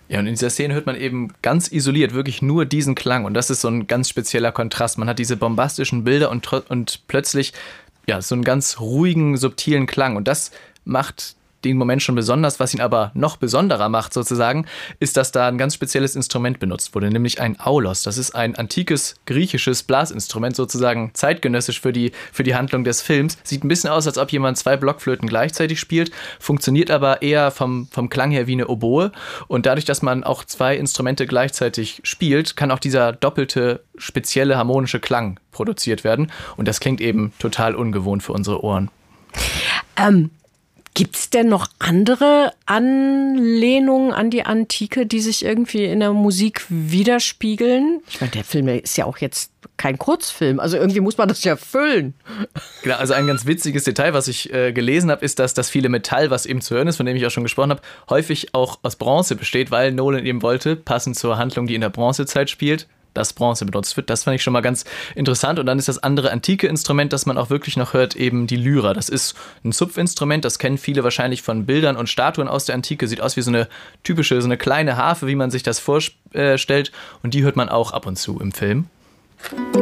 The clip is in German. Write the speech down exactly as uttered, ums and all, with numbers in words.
Ja, und in dieser Szene hört man eben ganz isoliert wirklich nur diesen Klang. Und das ist so ein ganz spezieller Kontrast. Man hat diese bombastischen Bilder und, und plötzlich ja, so einen ganz ruhigen, subtilen Klang. Und das macht den Moment schon besonders. Was ihn aber noch besonderer macht sozusagen, ist, dass da ein ganz spezielles Instrument benutzt wurde, nämlich ein Aulos. Das ist ein antikes griechisches Blasinstrument, sozusagen zeitgenössisch für die, für die Handlung des Films. Sieht ein bisschen aus, als ob jemand zwei Blockflöten gleichzeitig spielt, funktioniert aber eher vom, vom Klang her wie eine Oboe. Und dadurch, dass man auch zwei Instrumente gleichzeitig spielt, kann auch dieser doppelte, spezielle harmonische Klang produziert werden. Und das klingt eben total ungewohnt für unsere Ohren. Ähm. Gibt es denn noch andere Anlehnungen an die Antike, die sich irgendwie in der Musik widerspiegeln? Ich meine, der Film ist ja auch jetzt kein Kurzfilm, also irgendwie muss man das ja füllen. Genau, also ein ganz witziges Detail, was ich äh, gelesen habe, ist, dass das viele Metall, was eben zu hören ist, von dem ich auch schon gesprochen habe, häufig auch aus Bronze besteht, weil Nolan eben wollte, passend zur Handlung, die in der Bronzezeit spielt, dass Bronze benutzt wird. Das fand ich schon mal ganz interessant. Und dann ist das andere antike Instrument, das man auch wirklich noch hört, eben die Lyra. Das ist ein Zupfinstrument, das kennen viele wahrscheinlich von Bildern und Statuen aus der Antike. Sieht aus wie so eine typische, so eine kleine Harfe, wie man sich das vorstellt. Und die hört man auch ab und zu im Film.